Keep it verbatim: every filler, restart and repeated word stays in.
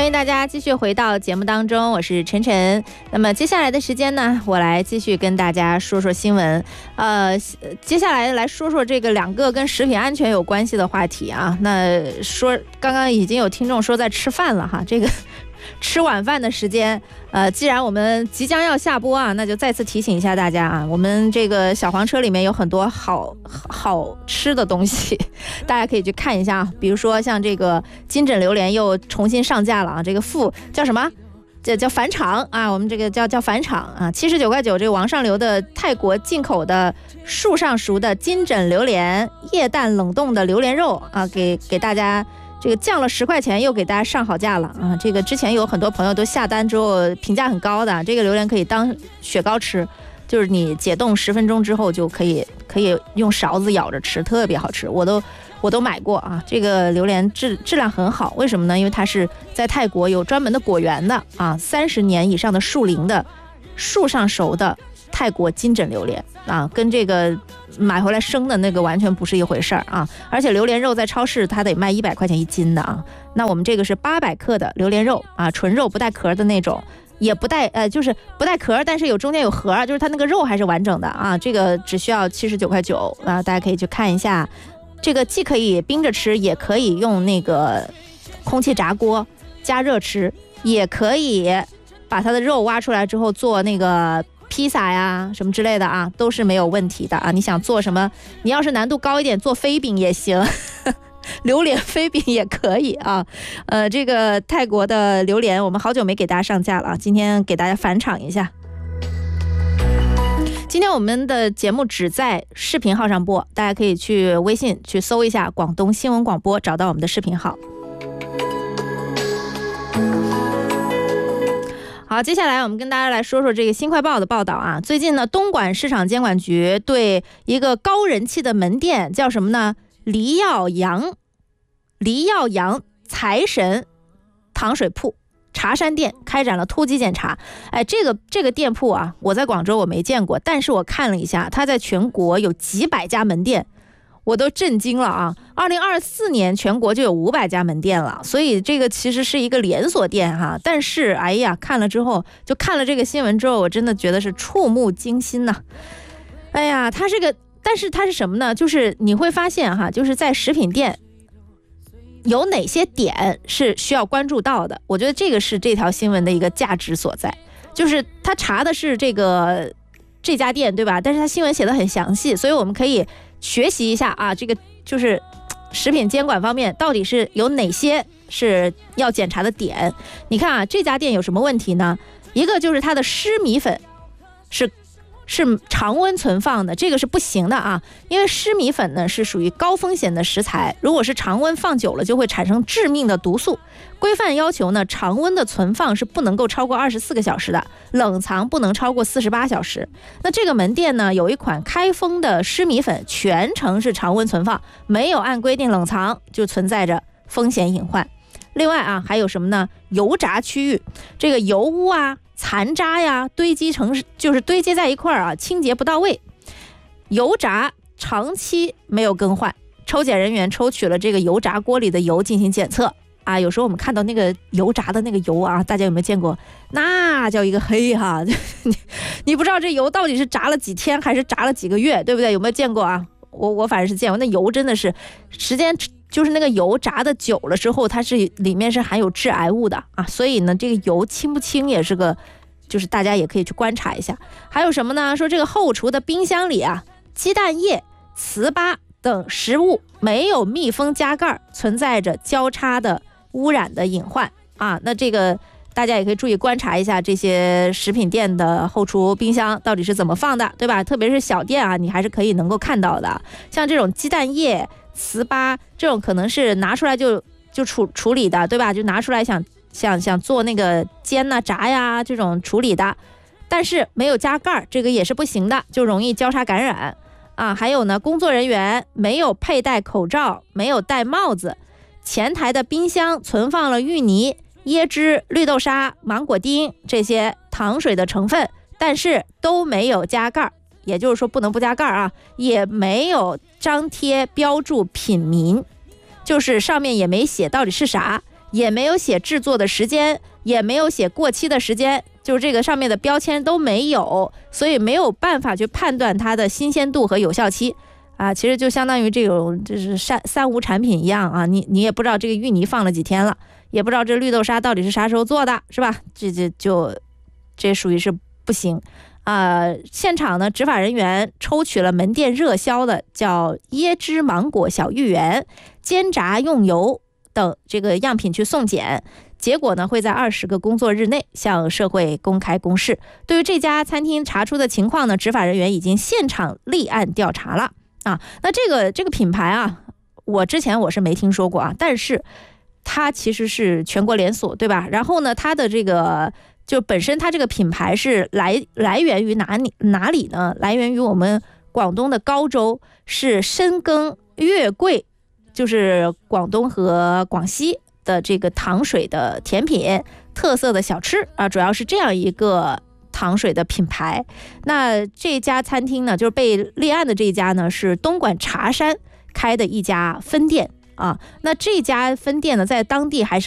欢迎大家继续回到节目当中，我是晨晨。那么接下来的时间呢，我来继续跟大家说说新闻。呃，接下来来说说这个两个跟食品安全有关系的话题啊。那说刚刚已经有听众说在吃饭了哈，这个吃晚饭的时间，呃，既然我们即将要下播啊，那就再次提醒一下大家啊，我们这个小黄车里面有很多好好吃的东西，大家可以去看一下啊。比如说像这个金枕榴莲又重新上架了啊，这个副叫什么？这叫返场啊，我们这个叫叫返场啊，七十九块九，这个王上流的泰国进口的树上熟的金枕榴莲液氮冷冻的榴莲肉啊，给给大家。这个降了十块钱，又给大家上好价了啊！这个之前有很多朋友都下单之后评价很高的，这个榴莲可以当雪糕吃，就是你解冻十分钟之后就可以可以用勺子舀着吃，特别好吃。我都我都买过啊，这个榴莲质质量很好，为什么呢？因为它是在泰国有专门的果园的啊，三十年以上的树龄的树上熟的泰国金枕榴莲啊，跟这个买回来生的那个完全不是一回事儿啊！而且榴莲肉在超市它得卖一百块钱一斤的啊，那我们这个是八百克的榴莲肉啊，纯肉不带壳的那种，也不带呃就是不带壳，但是有中间有核，就是它那个肉还是完整的啊。这个只需要七十九块九啊，大家可以去看一下。这个既可以冰着吃，也可以用那个空气炸锅加热吃，也可以把它的肉挖出来之后做那个披萨呀什么之类的啊，都是没有问题的啊。你想做什么，你要是难度高一点做飞饼也行榴莲飞饼也可以啊。呃，这个泰国的榴莲我们好久没给大家上架了，今天给大家返场一下。今天我们的节目只在视频号上播，大家可以去微信去搜一下广东新闻广播，找到我们的视频号。好，接下来我们跟大家来说说这个新快报的报道啊。最近呢，东莞市场监管局对一个高人气的门店叫什么呢？黎耀阳，黎耀阳财神糖水铺茶山店开展了突击检查。哎，这个这个店铺啊，我在广州我没见过，但是我看了一下，它在全国有几百家门店，我都震惊了啊！二零二四年全国就有五百家门店了，所以这个其实是一个连锁店哈。但是哎呀，看了之后，就看了这个新闻之后，我真的觉得是触目惊心呐、啊。哎呀，它这个，但是它是什么呢？就是你会发现哈，就是在食品店有哪些点是需要关注到的？我觉得这个是这条新闻的一个价值所在，就是他查的是这个这家店，对吧？但是他新闻写的很详细，所以我们可以学习一下啊，这个就是食品监管方面到底是有哪些是要检查的点。你看啊，这家店有什么问题呢？一个就是它的湿米粉是是常温存放的，这个是不行的啊，因为湿米粉呢是属于高风险的食材，如果是常温放久了就会产生致命的毒素。规范要求呢，常温的存放是不能够超过二十四个小时的，冷藏不能超过四十八小时。那这个门店呢，有一款开封的湿米粉，全程是常温存放，没有按规定冷藏，就存在着风险隐患。另外啊，还有什么呢？油炸区域，这个油污啊、残渣呀堆积成就是堆积在一块儿啊，清洁不到位，油炸长期没有更换，抽检人员抽取了这个油炸锅里的油进行检测啊。有时候我们看到那个油炸的那个油啊，大家有没有见过？那叫一个黑哈，你你不知道这油到底是炸了几天还是炸了几个月，对不对？有没有见过啊？我我反正是见过，那油真的是时间。就是那个油炸的久了之后，它是里面是含有致癌物的啊，所以呢，这个油清不清也是个，就是大家也可以去观察一下。还有什么呢？说这个后厨的冰箱里啊，鸡蛋液、糍粑等食物没有密封加盖，存在着交叉的污染的隐患啊。那这个大家也可以注意观察一下这些食品店的后厨冰箱到底是怎么放的，对吧？特别是小店啊，你还是可以能够看到的。像这种鸡蛋液、糍粑这种可能是拿出来就就处处理的，对吧？就拿出来想想想做那个煎呐、炸呀这种处理的，但是没有加盖，这个也是不行的，就容易交叉感染啊。还有呢，工作人员没有佩戴口罩，没有戴帽子，前台的冰箱存放了芋泥、椰汁、绿豆沙、芒果丁这些糖水的成分，但是都没有加盖。也就是说不能不加盖啊，也没有张贴标注品名，就是上面也没写到底是啥， 也没有写制作的时间，也没有写过期的时间，就是这个上面的标签都没有，所以没有办法去判断它的新鲜度和有效期啊。其实就相当于这种就是三三无产品一样啊，你你也不知道这个芋泥放了几天了，也不知道这绿豆沙到底是啥时候做的，是吧？这这就这属于是不行啊、呃。现场呢，执法人员抽取了门店热销的叫椰汁芒果小芋圆、煎炸用油等这个样品去送检，结果呢会在二十个工作日内向社会公开公示。对于这家餐厅查出的情况呢，执法人员已经现场立案调查了啊。那这个这个品牌啊，我之前我是没听说过啊，但是它其实是全国连锁，对吧？然后呢，它的这个就本身它这个品牌是来来源于哪里哪里呢？来源于我们广东的高州，是深耕月桂，就是广东和广西的这个糖水的甜品特色的小吃啊，主要是这样一个糖水的品牌。那这家餐厅呢，就是被立案的这一家呢，是东莞茶山开的一家分店啊。那这家分店呢，在当地还是